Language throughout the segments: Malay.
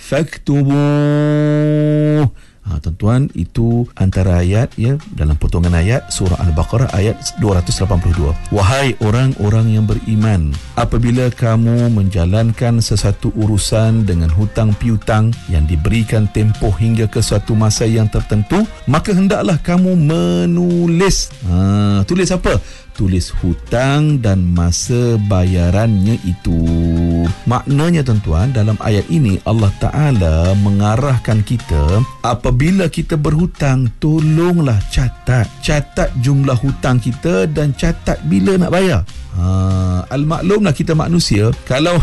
faktubuh. Tuan-tuan, itu antara ayat ya, dalam potongan ayat surah Al-Baqarah ayat 282. Wahai orang-orang yang beriman, apabila kamu menjalankan sesuatu urusan dengan hutang piutang yang diberikan tempoh hingga ke suatu masa yang tertentu, maka hendaklah kamu menulis. Tulis apa? Tulis hutang dan masa bayarannya itu. Maknanya tuan-tuan, dalam ayat ini Allah Ta'ala mengarahkan kita, apabila kita berhutang, tolonglah catat jumlah hutang kita dan catat bila nak bayar. Al-maklumlah kita manusia, kalau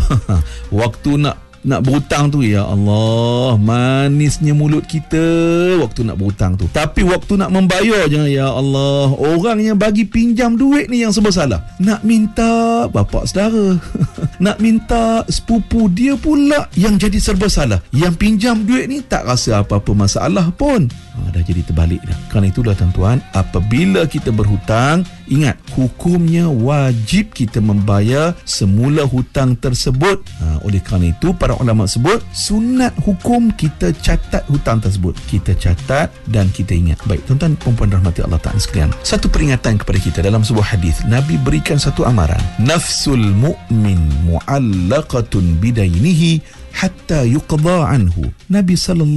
waktu nak berhutang tu, ya Allah, manisnya mulut kita waktu nak berhutang tu. Tapi waktu nak membayar je, ya Allah, orang yang bagi pinjam duit ni yang serba salah. Nak minta bapa saudara, nak minta sepupu, dia pula yang jadi serba salah. Yang pinjam duit ni tak rasa apa-apa masalah pun. Dah jadi terbalik dah. Kerana itulah tuan-tuan, apabila kita berhutang, ingat, hukumnya wajib kita membayar semula hutang tersebut. Oleh kerana itu, para ulama sebut sunat hukum kita catat hutang tersebut. Kita catat dan kita ingat. Baik, tuan-tuan perempuan rahmati Allah Ta'ala sekalian, satu peringatan kepada kita dalam sebuah hadis, Nabi berikan satu amaran. Nafsul mu'min mu'allaqatun bidainihi hatta yuqda anhu. Nabi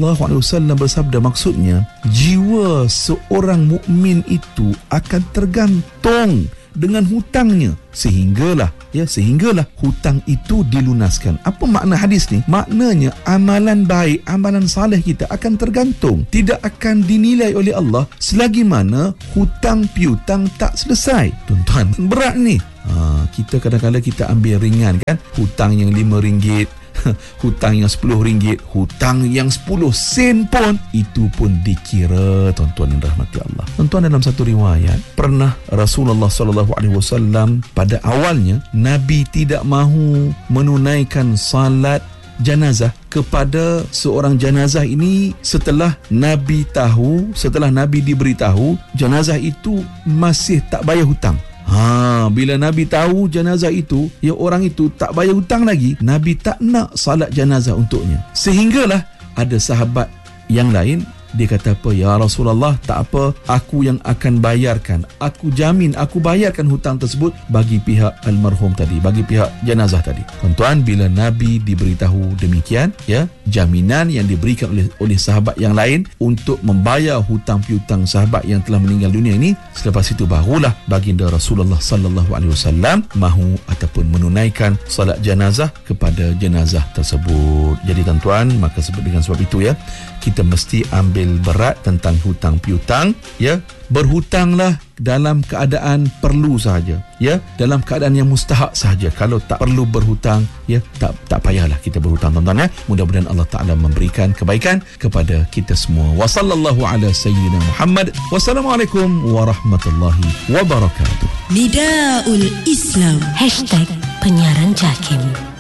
SAW bersabda, maksudnya jiwa seorang mukmin itu akan tergantung dengan hutangnya sehinggalah hutang itu dilunaskan. Apa makna hadis ni? Maknanya amalan baik, amalan saleh kita akan tergantung, tidak akan dinilai oleh Allah selagi mana hutang piutang tak selesai. Tuan-tuan, berat ni. Kita kadang-kadang kita ambil ringan kan, hutang yang RM5, hutang yang RM10, hutang yang 10 sen pun, itu pun dikira, tuan-tuan yang rahmati Allah. Tuan-tuan, dalam satu riwayat, pernah Rasulullah SAW pada awalnya Nabi tidak mahu menunaikan salat jenazah kepada seorang jenazah ini setelah Nabi diberitahu jenazah itu masih tak bayar hutang. Bila Nabi tahu jenazah itu, ya orang itu tak bayar hutang lagi, Nabi tak nak salat jenazah untuknya. Sehinggalah ada sahabat yang lain, dia kata apa? Ya Rasulullah, tak apa, aku yang akan bayarkan. Aku jamin, aku bayarkan hutang tersebut bagi pihak almarhum tadi, bagi pihak jenazah tadi. Tuan-tuan, bila Nabi diberitahu demikian, ya, jaminan yang diberikan oleh sahabat yang lain untuk membayar hutang piutang sahabat yang telah meninggal dunia ini, selepas itu barulah baginda Rasulullah SAW mahu ataupun menunaikan salat jenazah kepada jenazah tersebut. Jadi tuan-tuan, maka dengan sebab itu, ya, kita mesti ambil berat tentang hutang piutang, ya. Berhutanglah dalam keadaan perlu sahaja, ya, dalam keadaan yang mustahak sahaja. Kalau tak perlu berhutang, ya, tak payahlah kita berhutang, tuan-tuan, ya. Mudah-mudahan Allah Ta'ala memberikan kebaikan kepada kita semua. Wa sallallahu ala sayyidina Muhammad. Wassalamualaikum warahmatullahi wabarakatuh. Nidaul Islam #penyiaran JAKIM.